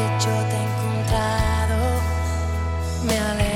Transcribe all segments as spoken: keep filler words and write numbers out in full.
que yo te he encontrado, me alegro.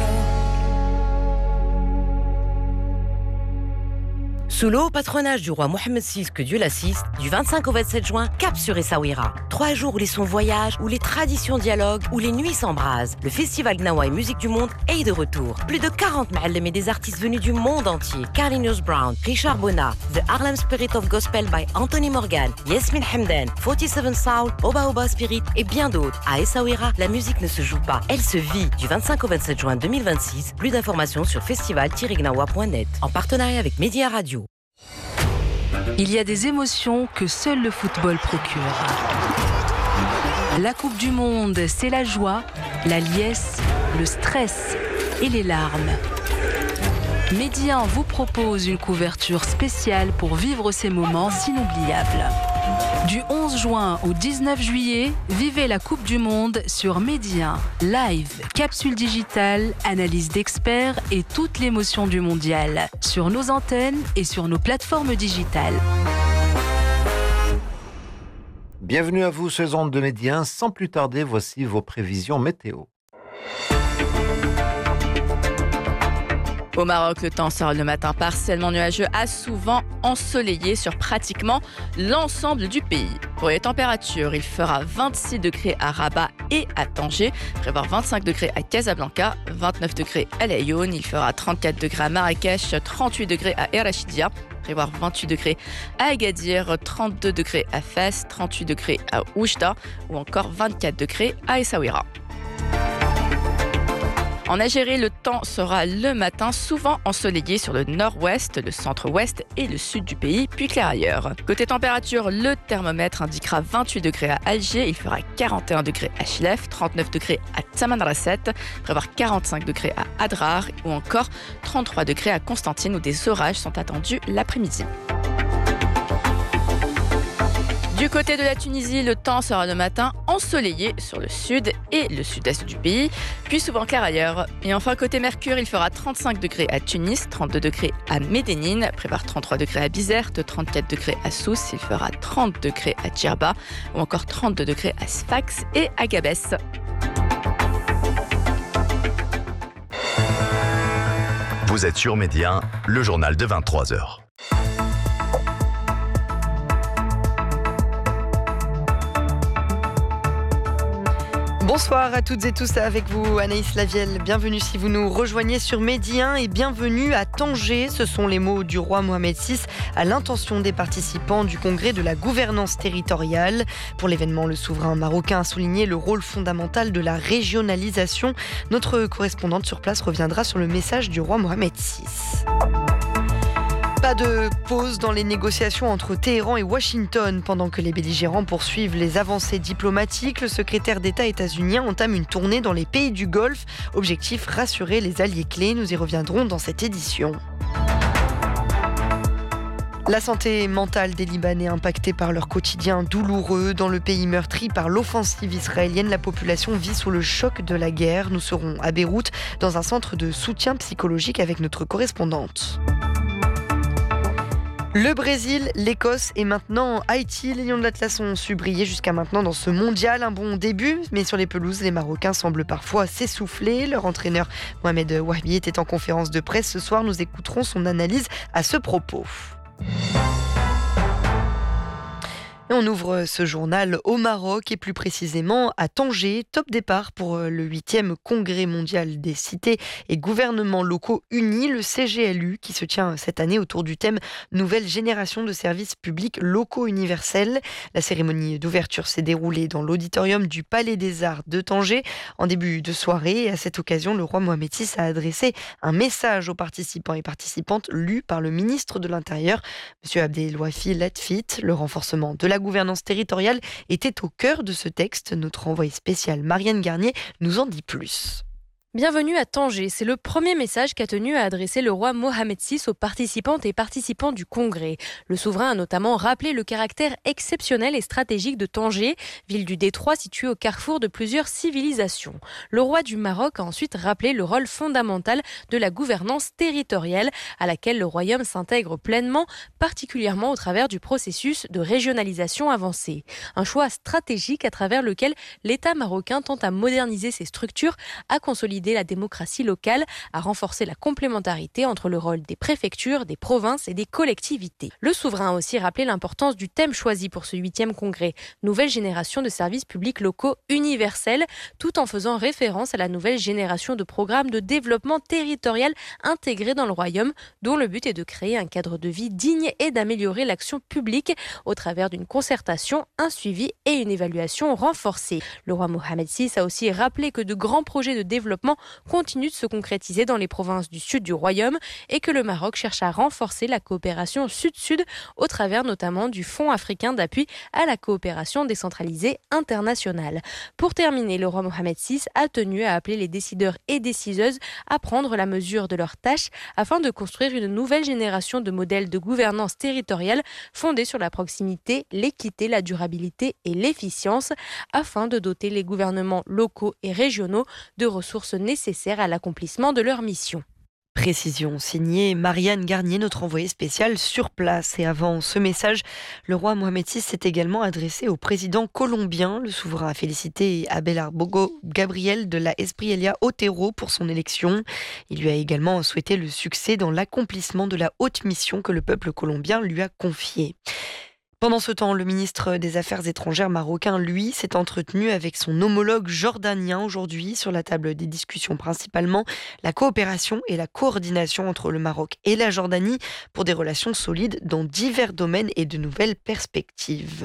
Sous le haut patronage du roi Mohammed six, que Dieu l'assiste, du vingt-cinq au vingt-sept juin, cap sur Essaouira. Trois jours où les sons voyagent, où les traditions dialoguent, où les nuits s'embrasent. Le festival Gnawa et Musique du Monde est de retour. Plus de quarante ma'allem et des artistes venus du monde entier. Carlinhos Brown, Richard Bona, The Harlem Spirit of Gospel by Anthony Morgan, Yasmin Hamdan, forty-seven Soul, Oba Oba Spirit et bien d'autres. À Essaouira, la musique ne se joue pas, elle se vit. Du vingt-cinq au vingt-sept juin deux mille vingt-six, plus d'informations sur festival tiret gnawa point net en partenariat avec Média Radio. Il y a des émotions que seul le football procure. La Coupe du Monde, c'est la joie, la liesse, le stress et les larmes. Média vous propose une couverture spéciale pour vivre ces moments inoubliables. Du onze juin au dix-neuf juillet, vivez la Coupe du Monde sur Média. Live, capsule digitale, analyse d'experts et toute l'émotion du mondial. Sur nos antennes et sur nos plateformes digitales. Bienvenue à vous, ces ondes de Média. Sans plus tarder, voici vos prévisions météo. Au Maroc, le temps sera le matin partiellement nuageux à souvent ensoleillé sur pratiquement l'ensemble du pays. Pour les températures, il fera vingt-six degrés à Rabat et à Tanger, prévoir vingt-cinq degrés à Casablanca, vingt-neuf degrés à Laayoune, il fera trente-quatre degrés à Marrakech, trente-huit degrés à El Rachidia, prévoir vingt-huit degrés à Agadir, trente-deux degrés à Fès, trente-huit degrés à Oujda ou encore vingt-quatre degrés à Essaouira. En Algérie, le temps sera le matin souvent ensoleillé sur le nord-ouest, le centre-ouest et le sud du pays, puis clair ailleurs. Côté température, le thermomètre indiquera vingt-huit degrés à Alger, il fera quarante et un degrés à Chlef, trente-neuf degrés à Tamanrasset, prévoir quarante-cinq degrés à Adrar ou encore trente-trois degrés à Constantine où des orages sont attendus l'après-midi. Du côté de la Tunisie, le temps sera le matin ensoleillé sur le sud et le sud-est du pays, puis souvent clair ailleurs. Et enfin, côté Mercure, il fera trente-cinq degrés à Tunis, trente-deux degrés à Médénine, prévoir trente-trois degrés à Bizerte, trente-quatre degrés à Sousse, il fera trente degrés à Djerba ou encore trente-deux degrés à Sfax et à Gabès. Vous êtes sur Média, le journal de vingt-trois heures. Bonsoir à toutes et tous, avec vous Anaïs Lavielle. Bienvenue si vous nous rejoignez sur Média et bienvenue à Tanger. Ce sont les mots du roi Mohammed six à l'intention des participants du congrès de la gouvernance territoriale. Pour l'événement, le souverain marocain a souligné le rôle fondamental de la régionalisation. Notre correspondante sur place reviendra sur le message du roi Mohammed six. Pas de pause dans les négociations entre Téhéran et Washington. Pendant que les belligérants poursuivent les avancées diplomatiques, le secrétaire d'État états-unien entame une tournée dans les pays du Golfe. Objectif, rassurer les alliés clés. Nous y reviendrons dans cette édition. La santé mentale des Libanais impactés par leur quotidien douloureux. Dans le pays meurtri par l'offensive israélienne, la population vit sous le choc de la guerre. Nous serons à Beyrouth dans un centre de soutien psychologique avec notre correspondante. Le Brésil, l'Écosse et maintenant Haïti, les Lions de l'Atlas ont su briller jusqu'à maintenant dans ce mondial. Un bon début, mais sur les pelouses, les Marocains semblent parfois s'essouffler. Leur entraîneur Mohamed Wahbi était en conférence de presse ce soir. Nous écouterons son analyse à ce propos. Et on ouvre ce journal au Maroc et plus précisément à Tanger. Top départ pour le huitième congrès mondial des cités et gouvernements locaux unis, le C G L U, qui se tient cette année autour du thème Nouvelle génération de services publics locaux universels. La cérémonie d'ouverture s'est déroulée dans l'auditorium du Palais des Arts de Tanger en début de soirée. Et à cette occasion, le roi Mohammed six a adressé un message aux participants et participantes lu par le ministre de l'Intérieur, M. Abdelwafi Latfit. Le renforcement de la gouvernance territoriale était au cœur de ce texte. Notre envoyée spéciale Marianne Garnier nous en dit plus. Bienvenue à Tanger, c'est le premier message qu'a tenu à adresser le roi Mohamed six aux participantes et participants du congrès. Le souverain a notamment rappelé le caractère exceptionnel et stratégique de Tanger, ville du détroit située au carrefour de plusieurs civilisations. Le roi du Maroc a ensuite rappelé le rôle fondamental de la gouvernance territoriale à laquelle le royaume s'intègre pleinement, particulièrement au travers du processus de régionalisation avancée. Un choix stratégique à travers lequel l'État marocain tente à moderniser ses structures, à consolider la démocratie locale, à renforcer la complémentarité entre le rôle des préfectures, des provinces et des collectivités. Le souverain a aussi rappelé l'importance du thème choisi pour ce huitième congrès, nouvelle génération de services publics locaux universels, tout en faisant référence à la nouvelle génération de programmes de développement territorial intégrés dans le royaume, dont le but est de créer un cadre de vie digne et d'améliorer l'action publique au travers d'une concertation, un suivi et une évaluation renforcée. Le roi Mohamed six a aussi rappelé que de grands projets de développement continue de se concrétiser dans les provinces du sud du royaume et que le Maroc cherche à renforcer la coopération sud-sud au travers notamment du Fonds africain d'appui à la coopération décentralisée internationale. Pour terminer, le roi Mohamed six a tenu à appeler les décideurs et décideuses à prendre la mesure de leurs tâches afin de construire une nouvelle génération de modèles de gouvernance territoriale fondés sur la proximité, l'équité, la durabilité et l'efficience afin de doter les gouvernements locaux et régionaux de ressources nécessaires à l'accomplissement de leur mission. Précision signée Marianne Garnier, notre envoyée spéciale sur place. Et avant ce message, le roi Mohamed six s'est également adressé au président colombien. Le souverain a félicité Abelardo Gabriel de la Espriella Otero pour son élection. Il lui a également souhaité le succès dans l'accomplissement de la haute mission que le peuple colombien lui a confiée. Pendant ce temps, le ministre des Affaires étrangères marocain, lui, s'est entretenu avec son homologue jordanien aujourd'hui sur la table des discussions, principalement la coopération et la coordination entre le Maroc et la Jordanie pour des relations solides dans divers domaines et de nouvelles perspectives.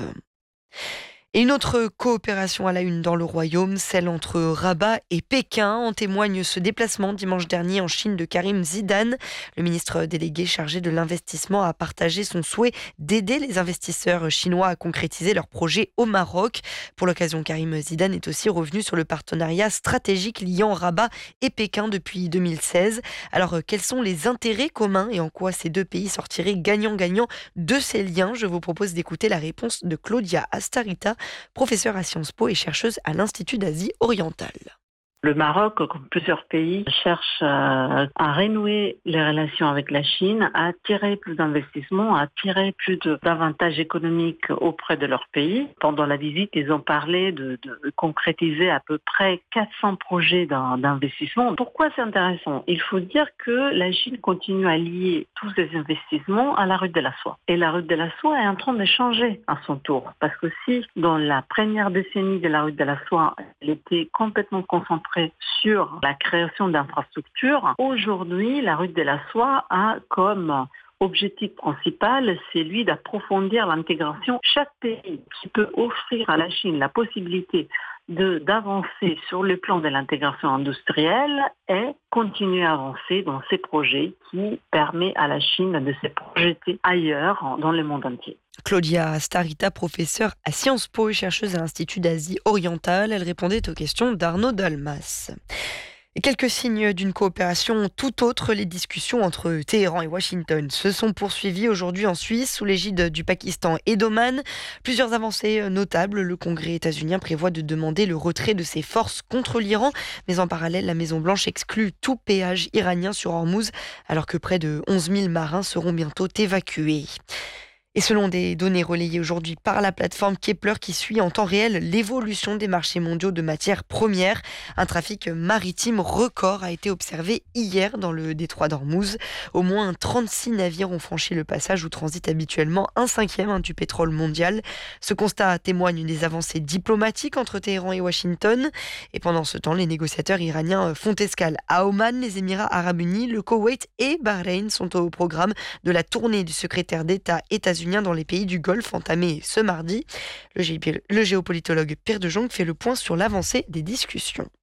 Et une autre coopération à la une dans le royaume, celle entre Rabat et Pékin. En témoigne ce déplacement dimanche dernier en Chine de Karim Zidane. Le ministre délégué chargé de l'investissement a partagé son souhait d'aider les investisseurs chinois à concrétiser leurs projets au Maroc. Pour l'occasion, Karim Zidane est aussi revenu sur le partenariat stratégique liant Rabat et Pékin depuis deux mille seize. Alors, quels sont les intérêts communs et en quoi ces deux pays sortiraient gagnant-gagnant de ces liens? Je vous propose d'écouter la réponse de Claudia Astarita, professeure à Sciences Po et chercheuse à l'Institut d'Asie orientale. Le Maroc, comme plusieurs pays, cherche à, à renouer les relations avec la Chine, à attirer plus d'investissements, à attirer plus de, d'avantages économiques auprès de leur pays. Pendant la visite, ils ont parlé de, de concrétiser à peu près quatre cents projets d'investissement. Pourquoi c'est intéressant? Il faut dire que la Chine continue à lier tous ces investissements à la route de la soie. Et la route de la soie est en train de changer à son tour. Parce que si, dans la première décennie de la route de la soie, elle était complètement concentrée sur la création d'infrastructures, aujourd'hui, la route de la soie a comme objectif principal, celui d'approfondir l'intégration. Chaque pays qui peut offrir à la Chine la possibilité de, d'avancer sur le plan de l'intégration industrielle et continuer à avancer dans ces projets qui permettent à la Chine de se projeter ailleurs dans le monde entier. Claudia Starita, professeure à Sciences Po et chercheuse à l'Institut d'Asie orientale, elle répondait aux questions d'Arnaud Dalmas. Et quelques signes d'une coopération tout autre, les discussions entre Téhéran et Washington se sont poursuivies aujourd'hui en Suisse sous l'égide du Pakistan et d'Oman. Plusieurs avancées notables. Le Congrès états-unien prévoit de demander le retrait de ses forces contre l'Iran, mais en parallèle, la Maison-Blanche exclut tout péage iranien sur Hormuz, alors que près de onze mille marins seront bientôt évacués. Et selon des données relayées aujourd'hui par la plateforme Kepler qui suit en temps réel l'évolution des marchés mondiaux de matières premières, un trafic maritime record a été observé hier dans le détroit d'Ormuz. Au moins trente-six navires ont franchi le passage où transite habituellement un cinquième du pétrole mondial. Ce constat témoigne des avancées diplomatiques entre Téhéran et Washington. Et pendant ce temps, les négociateurs iraniens font escale à Oman, les Émirats arabes unis, le Koweït et Bahreïn sont au programme de la tournée du secrétaire d'État états-unien dans les pays du Golfe entamée ce mardi. Le, gé- le géopolitologue Pierre de Jong fait le point sur l'avancée des discussions.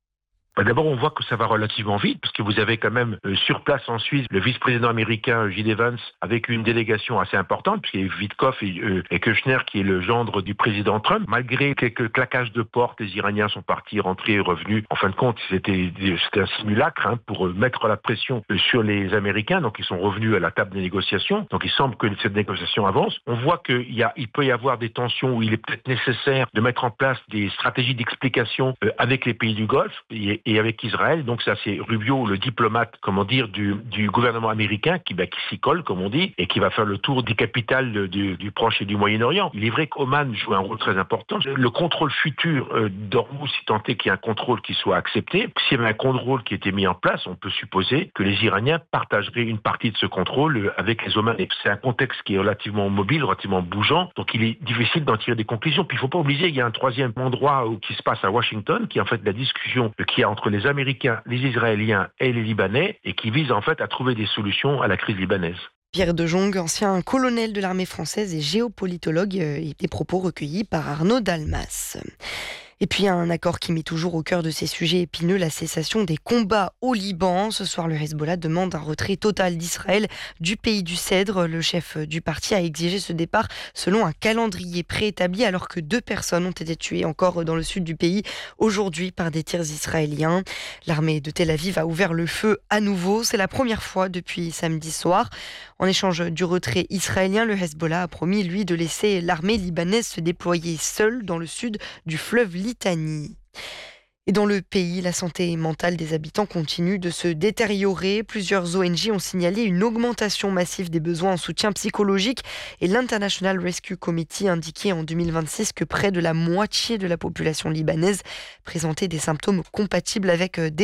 Bah d'abord, on voit que ça va relativement vite, parce que vous avez quand même euh, sur place en Suisse le vice-président américain J D Vance avec une délégation assez importante, puisqu'il y a Witkoff et, euh, et Kushner qui est le gendre du président Trump. Malgré quelques claquages de portes, les Iraniens sont partis, rentrés et revenus. En fin de compte, c'était, c'était un simulacre hein, pour euh, mettre la pression euh, sur les Américains. Donc ils sont revenus à la table des négociations. Donc il semble que cette négociation avance. On voit qu'il y a, il peut y avoir des tensions où il est peut-être nécessaire de mettre en place des stratégies d'explication euh, avec les pays du Golfe. Et, et avec Israël. Donc ça, c'est Rubio, le diplomate, comment dire, du, du gouvernement américain qui, bah, qui s'y colle, comme on dit, et qui va faire le tour des capitales du, du Proche et du Moyen-Orient. Il est vrai qu'Oman joue un rôle très important. Le contrôle futur euh, d'Ormuz, si tant est qu'il y ait un contrôle qui soit accepté, s'il y avait un contrôle qui était mis en place, on peut supposer que les Iraniens partageraient une partie de ce contrôle euh, avec les Omanais. C'est un contexte qui est relativement mobile, relativement bougeant, donc il est difficile d'en tirer des conclusions. Puis il ne faut pas oublier, il y a un troisième endroit où, qui se passe à Washington, qui est en fait la discussion euh, qu'il y a entre les Américains, les Israéliens et les Libanais, et qui vise en fait à trouver des solutions à la crise libanaise. Pierre de Jong, ancien colonel de l'armée française et géopolitologue, et des propos recueillis par Arnaud Dalmas. Et puis un accord qui met toujours au cœur de ces sujets épineux la cessation des combats au Liban. Ce soir, le Hezbollah demande un retrait total d'Israël du pays du Cèdre. Le chef du parti a exigé ce départ selon un calendrier préétabli, alors que deux personnes ont été tuées encore dans le sud du pays aujourd'hui par des tirs israéliens. L'armée de Tel Aviv a ouvert le feu à nouveau. C'est la première fois depuis samedi soir. En échange du retrait israélien, le Hezbollah a promis, lui, de laisser l'armée libanaise se déployer seule dans le sud du fleuve Litanie. Et dans le pays, la santé mentale des habitants continue de se détériorer. Plusieurs O N G ont signalé une augmentation massive des besoins en soutien psychologique et l'International Rescue Committee indiquait en deux mille vingt-six que près de la moitié de la population libanaise présentait des symptômes compatibles avec des